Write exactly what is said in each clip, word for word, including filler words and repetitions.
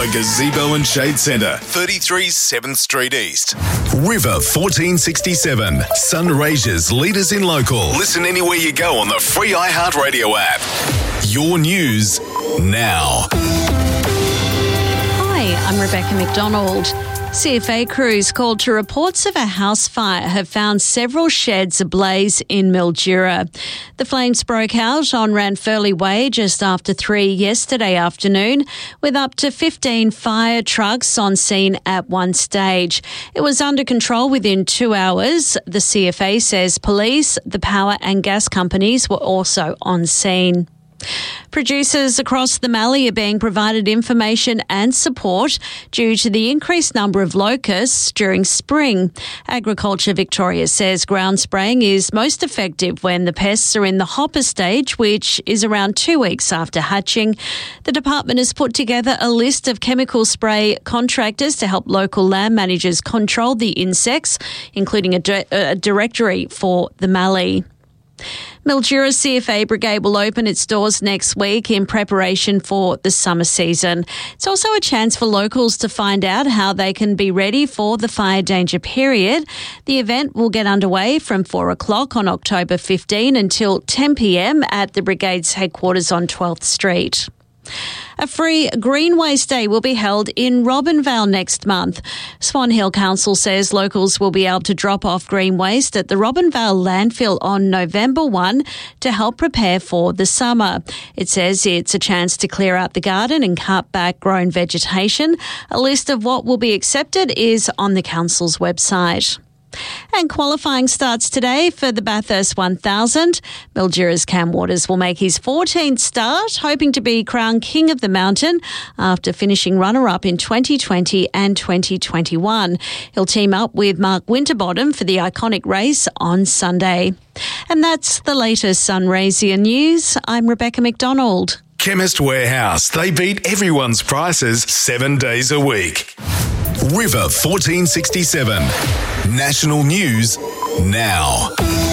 for Gazebo and Shade Centre, thirty-three seventh Street East. River fourteen sixty-seven, Sunraysia's leaders in local. Listen anywhere you go on the free iHeartRadio app. Your news now. Hi, I'm Rebecca McDonald. C F A crews called to reports of a house fire have found several sheds ablaze in Mildura. The flames broke out on Ranfurly Way just after three yesterday afternoon, with up to fifteen fire trucks on scene at one stage. It was under control within two hours. The C F A says police, the power and gas companies were also on scene. Producers across the Mallee are being provided information and support due to the increased number of locusts during spring. Agriculture Victoria says ground spraying is most effective when the pests are in the hopper stage, which is around two weeks after hatching. The department has put together a list of chemical spray contractors to help local land managers control the insects, including a, di- a directory for the Mallee. Mildura C F A Brigade will open its doors next week in preparation for the summer season. It's also a chance for locals to find out how they can be ready for the fire danger period. The event will get underway from four o'clock on October fifteenth until ten p.m. at the Brigade's headquarters on twelfth Street. A free Green Waste Day will be held in Robinvale next month. Swan Hill Council says locals will be able to drop off green waste at the Robinvale landfill on November first to help prepare for the summer. It says it's a chance to clear out the garden and cut back grown vegetation. A list of what will be accepted is on the council's website. And qualifying starts today for the Bathurst one thousand. Mildura's Cam Waters will make his fourteenth start, hoping to be crowned King of the Mountain after finishing runner-up in twenty twenty and twenty twenty-one. He'll team up with Mark Winterbottom for the iconic race on Sunday. And that's the latest Sunraysia news. I'm Rebecca McDonald. Chemist Warehouse. They beat everyone's prices seven days a week. River fourteen sixty-seven. National News now.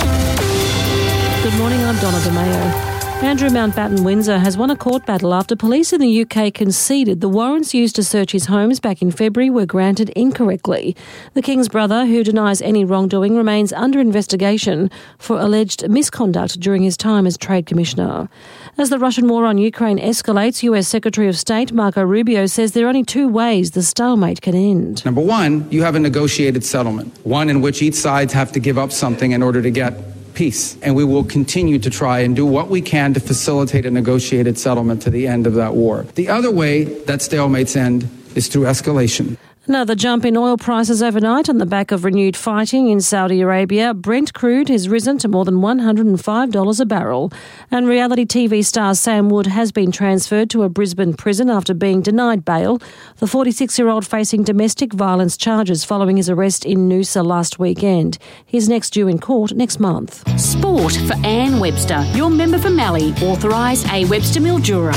Good morning, I'm Donna DeMayo. Andrew Mountbatten Windsor has won a court battle after police in the U K conceded the warrants used to search his homes back in February were granted incorrectly. The King's brother, who denies any wrongdoing, remains under investigation for alleged misconduct during his time as Trade Commissioner. As the Russian war on Ukraine escalates, U S Secretary of State Marco Rubio says there are only two ways the stalemate can end. Number one, you have a negotiated settlement, one in which each side have to give up something in order to get peace. And we will continue to try and do what we can to facilitate a negotiated settlement to the end of that war. The other way that stalemates end is through escalation. Another jump in oil prices overnight on the back of renewed fighting in Saudi Arabia. Brent crude has risen to more than one hundred five dollars a barrel. And reality T V star Sam Wood has been transferred to a Brisbane prison after being denied bail. The forty-six-year-old facing domestic violence charges following his arrest in Noosa last weekend. He's next due in court next month. Sport for Anne Webster, your member for Mallee, authorised A Webster Mildura.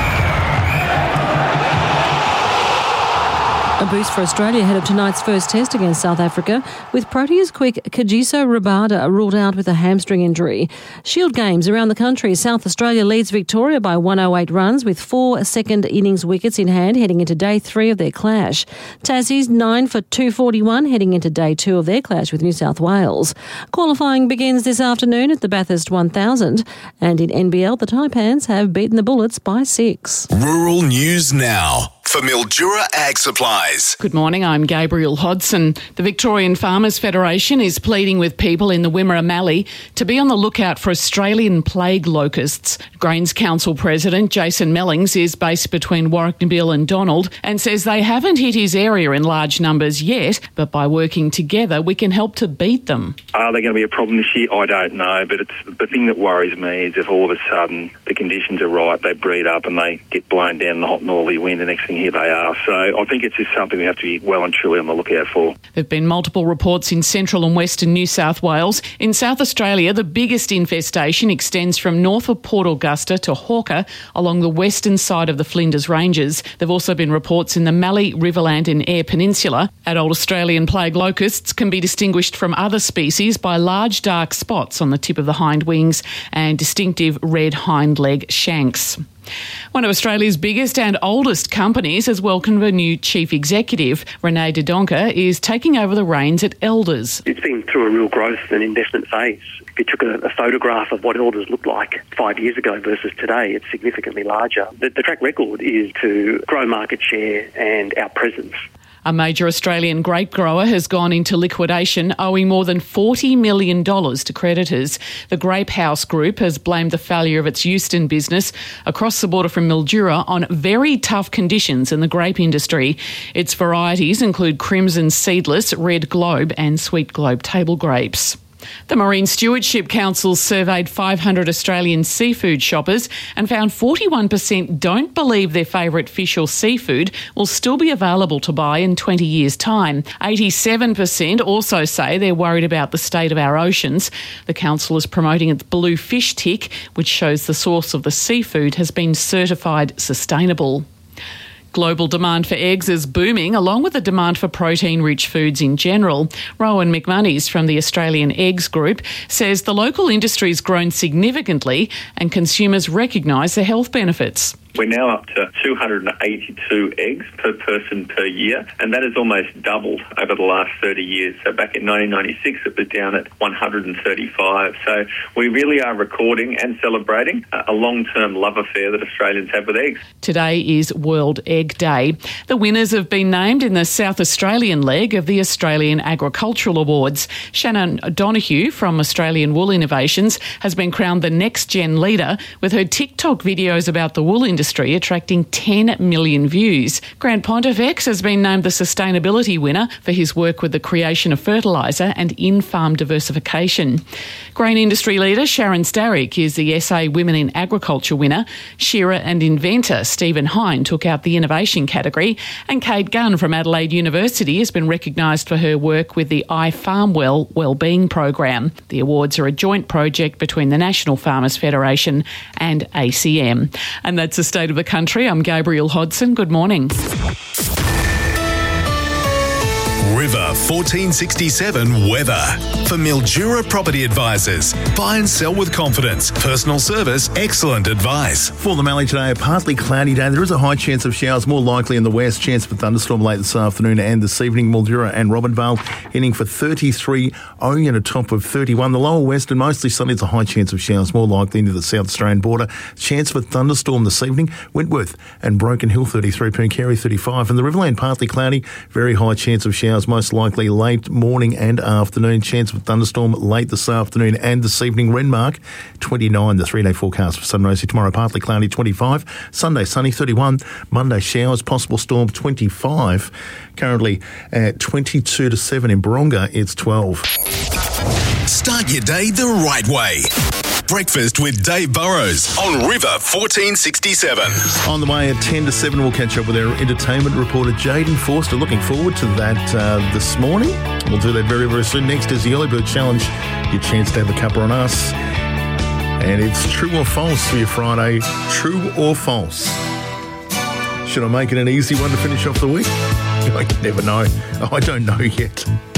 A boost for Australia ahead of tonight's first test against South Africa, with Proteas quick Kagiso Rabada ruled out with a hamstring injury. Shield games around the country. South Australia leads Victoria by one hundred eight runs with four second innings wickets in hand heading into day three of their clash. Tassie's nine for two forty-one heading into day two of their clash with New South Wales. Qualifying begins this afternoon at the Bathurst one thousand, and in N B L the Taipans have beaten the Bullets by six. Rural News now. For Mildura Ag Supplies. Good morning, I'm Gabriel Hodson. The Victorian Farmers Federation is pleading with people in the Wimmera Mallee to be on the lookout for Australian plague locusts. Grains Council President Jason Mellings is based between Warrnambool and Donald and says they haven't hit his area in large numbers yet, but by working together we can help to beat them. Are they going to be a problem this year? I don't know, but it's the thing that worries me is if all of a sudden the conditions are right, they breed up and they get blown down in the hot northerly wind, the next thing here they are. So I think it's just something we have to be well and truly on the lookout for. There have been multiple reports in central and western New South Wales. In South Australia, the biggest infestation extends from north of Port Augusta to Hawker along the western side of the Flinders Ranges. There have also been reports in the Mallee, Riverland and Eyre Peninsula. Adult Australian plague locusts can be distinguished from other species by large dark spots on the tip of the hind wings and distinctive red hind leg shanks. One of Australia's biggest and oldest companies has welcomed a new chief executive. Renee Dodonka is taking over the reins at Elders. It's been through a real growth and investment phase. If you took a, a photograph of what Elders looked like five years ago versus today, it's significantly larger. The, the track record is to grow market share and our presence. A major Australian grape grower has gone into liquidation, owing more than forty million dollars to creditors. The Grape House Group has blamed the failure of its Euston business across the border from Mildura on very tough conditions in the grape industry. Its varieties include Crimson Seedless, Red Globe and Sweet Globe table grapes. The Marine Stewardship Council surveyed five hundred Australian seafood shoppers and found forty-one percent don't believe their favourite fish or seafood will still be available to buy in twenty years' time. eighty-seven percent also say they're worried about the state of our oceans. The council is promoting its blue fish tick, which shows the source of the seafood has been certified sustainable. Global demand for eggs is booming, along with the demand for protein-rich foods in general. Rowan McMoney's from the Australian Eggs Group says the local industry's grown significantly and consumers recognise the health benefits. We're now up to two hundred eighty-two eggs per person per year, and that has almost doubled over the last thirty years. So back in nineteen ninety-six, it was down at one hundred thirty-five. So we really are recording and celebrating a long-term love affair that Australians have with eggs. Today is World Egg Day. The winners have been named in the South Australian leg of the Australian Agricultural Awards. Shannon Donoghue from Australian Wool Innovations has been crowned the next-gen leader, with her TikTok videos about the wool industry attracting ten million views. Grant Pontifex has been named the sustainability winner for his work with the creation of fertiliser and in-farm diversification. Grain industry leader Sharon Starrick is the S A Women in Agriculture winner. Shearer and inventor Stephen Hine took out the innovation category, and Kate Gunn from Adelaide University has been recognised for her work with the I Farm Well Wellbeing Program. The awards are a joint project between the National Farmers Federation and A C M. And that's the state of the country. I'm Gabrielle Hodson. Good morning. River fourteen sixty-seven weather. For Mildura Property Advisors. Buy and sell with confidence. Personal service, excellent advice. For the Mallee today, a partly cloudy day. There is a high chance of showers, more likely in the west. Chance for thunderstorm late this afternoon and this evening. Mildura and Robinvale heading for thirty-three, owing at a top of thirty-one. The lower west and mostly sunny. It's a high chance of showers, more likely into the South Australian border. Chance for thunderstorm this evening. Wentworth and Broken Hill thirty-three, Pooncarie thirty-five. And the Riverland partly cloudy. Very high chance of showers, most likely late morning and afternoon. Chance of thunderstorm late this afternoon and this evening. Renmark twenty-nine, the three-day forecast for Sunrose. Tomorrow partly cloudy twenty-five. Sunday sunny thirty-one. Monday showers, possible storm twenty-five. Currently at twenty-two to seven in Baronga, it's twelve. Start your day the right way. Breakfast with Dave Burrows on River fourteen sixty-seven. On the way at ten to seven, we'll catch up with our entertainment reporter, Jaden Forster. Looking forward to that uh, this morning. We'll do that very, very soon. Next is the Early Bird Challenge. Your chance to have a cuppa on us. And it's true or false for your Friday. True or false? Should I make it an easy one to finish off the week? I never know. I don't know yet.